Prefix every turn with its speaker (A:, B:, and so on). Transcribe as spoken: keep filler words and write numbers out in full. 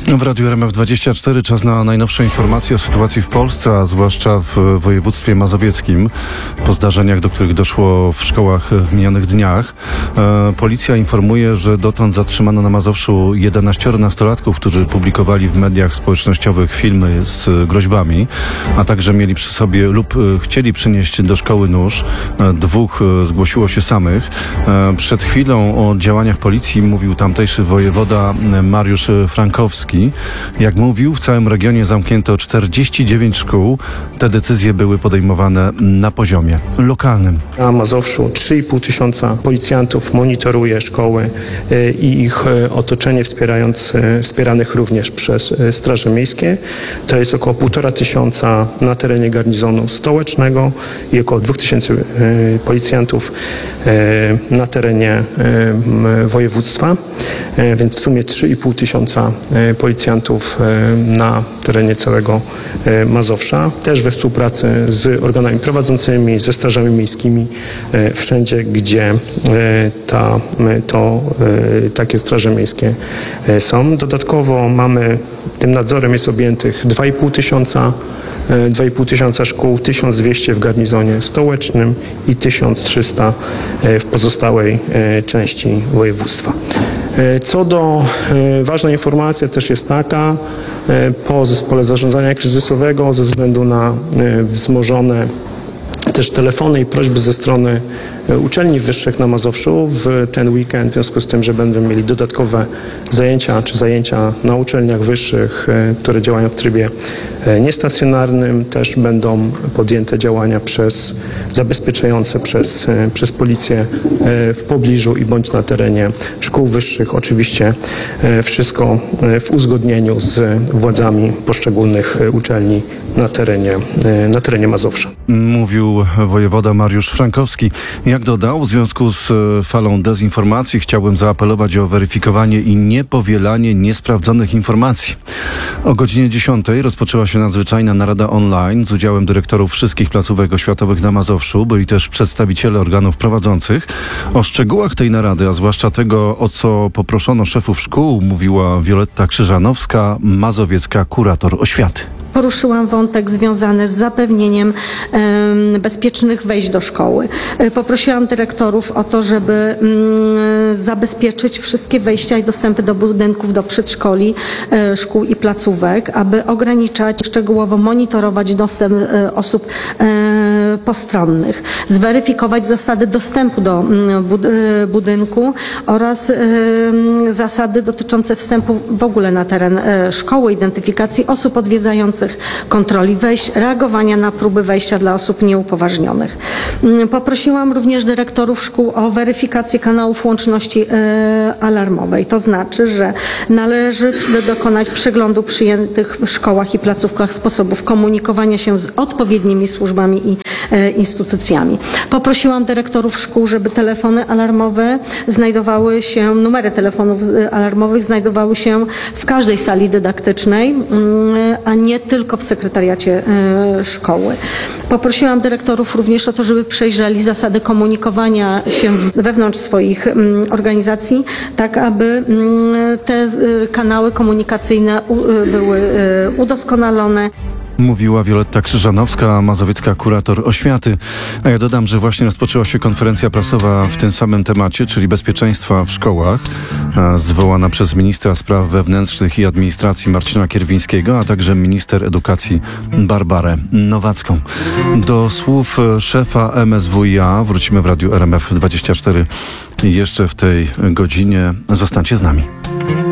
A: W Radiu R M F dwadzieścia cztery czas na najnowsze informacje o sytuacji w Polsce, a zwłaszcza w województwie mazowieckim. Po zdarzeniach, do których doszło w szkołach w minionych dniach. E, policja informuje, że dotąd zatrzymano na Mazowszu jedenaścioro nastolatków, którzy publikowali w mediach społecznościowych filmy z groźbami, a także mieli przy sobie lub e, chcieli przynieść do szkoły nóż. E, dwóch e, zgłosiło się samych. E, przed chwilą o działaniach policji mówił tamtejszy wojewoda e, Mariusz Frankowski. Jak mówił, w całym regionie zamknięto czterdzieści dziewięć szkół. Te decyzje były podejmowane na poziomie lokalnym.
B: Na Mazowszu trzy i pół tysiąca policjantów monitoruje szkoły i ich otoczenie, wspierając, wspieranych również przez straże miejskie. To jest około półtora tysiąca na terenie garnizonu stołecznego i około dwóch tysięcy policjantów na terenie województwa, więc w sumie trzy i pół tysiąca policjantów na terenie całego Mazowsza. Też we współpracy z organami prowadzącymi, ze strażami miejskimi, wszędzie, gdzie ta, to, takie straże miejskie są. Dodatkowo mamy, tym nadzorem jest objętych dwa i pół tysiąca dwa i pół tysiąca szkół, tysiąc dwieście w garnizonie stołecznym i tysiąc trzysta w pozostałej części województwa. Co do, ważna informacja też jest taka, po zespole zarządzania kryzysowego ze względu na wzmożone też telefony i prośby ze strony uczelni wyższych na Mazowszu w ten weekend, w związku z tym, że będą mieli dodatkowe zajęcia czy zajęcia na uczelniach wyższych, które działają w trybie niestacjonarnym, też będą podjęte działania przez, zabezpieczające przez, przez policję w pobliżu i bądź na terenie szkół wyższych. Oczywiście wszystko w uzgodnieniu z władzami poszczególnych uczelni na terenie, na terenie Mazowsza.
A: Mówił wojewoda Mariusz Frankowski. Jak dodał, w związku z falą dezinformacji chciałbym zaapelować o weryfikowanie i niepowielanie niesprawdzonych informacji. O godzinie dziesiątej rozpoczęła się nadzwyczajna narada online z udziałem dyrektorów wszystkich placówek oświatowych na Mazowszu. Byli też przedstawiciele organów prowadzących. O szczegółach tej narady, a zwłaszcza tego, o co poproszono szefów szkół, mówiła Wioletta Krzyżanowska, mazowiecka kurator oświaty.
C: Poruszyłam wątek związany z zapewnieniem um, bezpiecznych wejść do szkoły. Poprosiłam dyrektorów o to, żeby um, zabezpieczyć wszystkie wejścia i dostępy do budynków, do przedszkoli, e, szkół i placówek, aby ograniczać, szczegółowo monitorować dostęp e, osób e, postronnych, zweryfikować zasady dostępu do bud e, budynku oraz e, zasady dotyczące wstępu w ogóle na teren e, szkoły, identyfikacji osób odwiedzających, kontroli wejść, reagowania na próby wejścia dla osób nieupoważnionych. Poprosiłam również dyrektorów szkół o weryfikację kanałów łączności e, alarmowej. To znaczy, że należy dokonać przeglądu przyjętych w szkołach i placówkach sposobów komunikowania się z odpowiednimi służbami i e, instytucjami. Poprosiłam dyrektorów szkół, żeby telefony alarmowe znajdowały się, numery telefonów alarmowych znajdowały się w każdej sali dydaktycznej, a nie tylko w sekretariacie y, szkoły. Poprosiłam dyrektorów również o to, żeby przejrzeli zasady komunikowania się wewnątrz swoich y, organizacji, tak aby y, te y, kanały komunikacyjne u, y, były y, udoskonalone.
A: Mówiła Wioletta Krzyżanowska, mazowiecka kurator oświaty. A ja dodam, że właśnie rozpoczęła się konferencja prasowa w tym samym temacie, czyli bezpieczeństwa w szkołach, zwołana przez ministra spraw wewnętrznych i administracji Marcina Kierwińskiego, a także minister edukacji Barbarę Nowacką. Do słów szefa M S W i A wrócimy w Radiu R M F dwadzieścia cztery jeszcze w tej godzinie. Zostańcie z nami.